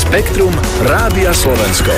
Spektrum Rádia Slovensko.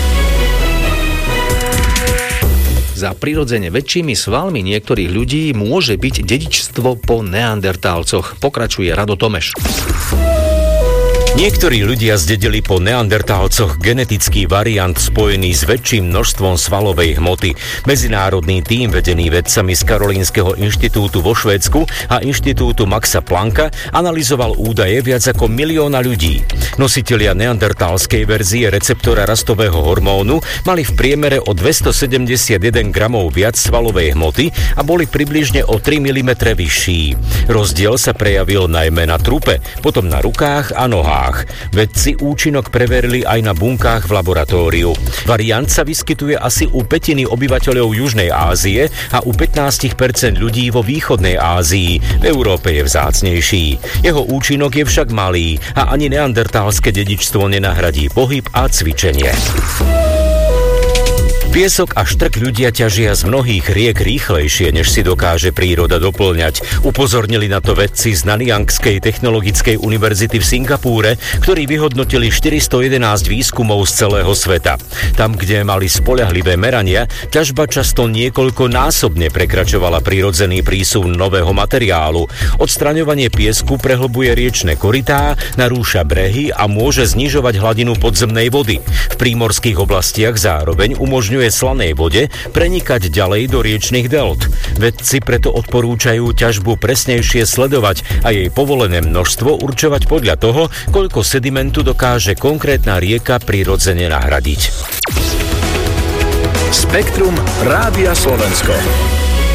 Za prirodzene väčšími svalmi niektorých ľudí môže byť dedičstvo po neandertálcoch. Pokračuje Rado Tomeš. Niektorí ľudia zdedili po neandertálcoch genetický variant spojený s väčším množstvom svalovej hmoty. Medzinárodný tím vedený vedcami z Karolinského inštitútu vo Švédsku a inštitútu Maxa Plancka analyzoval údaje viac ako 1 000 000 ľudí. Nositelia neandertálskej verzie receptora rastového hormónu mali v priemere o 271 gramov viac svalovej hmoty a boli približne o 3 mm vyšší. Rozdiel sa prejavil najmä na trupe, potom na rukách a nohách. Vedci účinok preverili aj na bunkách v laboratóriu. Variant sa vyskytuje asi u 1/5 obyvateľov Južnej Ázie a u 15% ľudí vo Východnej Ázii. V Európe je vzácnejší. Jeho účinok je však malý a ani neandertálske dedičstvo nenahradí pohyb a cvičenie. Piesok a štrk ľudia ťažia z mnohých riek rýchlejšie, než si dokáže príroda doplňať. Upozornili na to vedci z Nanyangskej technologickej univerzity v Singapúre, ktorí vyhodnotili 411 výskumov z celého sveta. Tam, kde mali spoľahlivé merania, ťažba často niekoľkonásobne prekračovala prirodzený prísun nového materiálu. Odstraňovanie piesku prehlbuje riečne korytá, narúša brehy a môže znižovať hladinu podzemnej vody. V prímorských oblastiach zároveň umožňuje slanej vode prenikať ďalej do riečnych delt. Vedci preto odporúčajú ťažbu presnejšie sledovať a jej povolené množstvo určovať podľa toho, koľko sedimentu dokáže konkrétna rieka prirodzene nahradiť. Spektrum Rádia Slovensko.